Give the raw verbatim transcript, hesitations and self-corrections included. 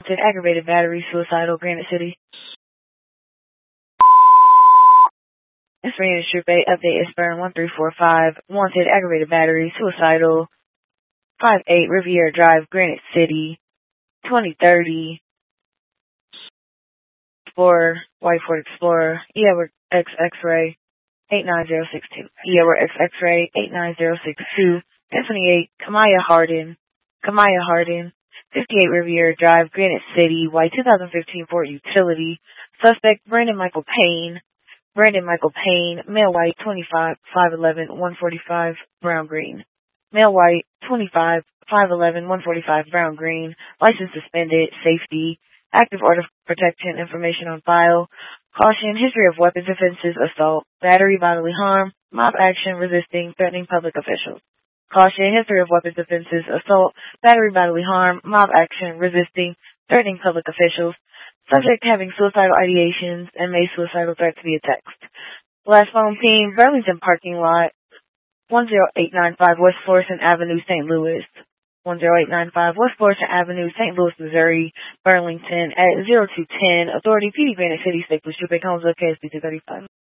Wanted, aggravated battery, suicidal, Granite City. Inspirated Troop eight, update is burn one three four five. Wanted, aggravated battery, suicidal, five eight Riviera Drive, Granite City, twenty thirty. Explorer, White Ford Explorer, yeah, we're X X-ray, eight nine zero six two. Yeah, we're X X-ray, eight nine zero six two. twenty-eight, Kamaya Hardin, Kamaya Hardin, fifty-eight Riviera Drive, Granite City, white two thousand fifteen Ford Utility. Suspect, Brandon Michael Payne, Brandon Michael Payne, male white, twenty-five, five eleven, one forty-five, brown green. Male white, twenty-five, five eleven, one forty-five, brown green. License suspended, safety. Active order of protection information on file. Caution, history of weapons offenses, assault, battery, bodily harm, mob action, resisting, threatening public officials. Caution, history of weapons offenses, assault, battery, bodily harm, mob action, resisting, threatening public officials. Subject having suicidal ideations and made suicidal threats via text. Last phone ping, Burlington parking lot, one zero eight nine five West Florissant Avenue, Saint Louis. one zero eight nine five West Florissant Avenue, Saint Louis, Missouri, Burlington, at zero two ten. Authority, P D Granite City, State Police Troop eight, Collinsville, K S B two thirty-five.